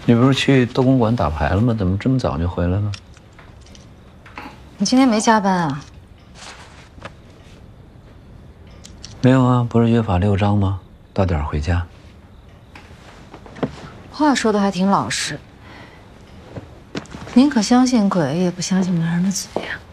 你不是去斗公馆打牌了吗？怎么这么早就回来了？ 你今天没加班啊？ 没有啊，不是约法6章吗？到点回家。 话说的还挺老实，宁可相信鬼，也不相信男人的嘴呀。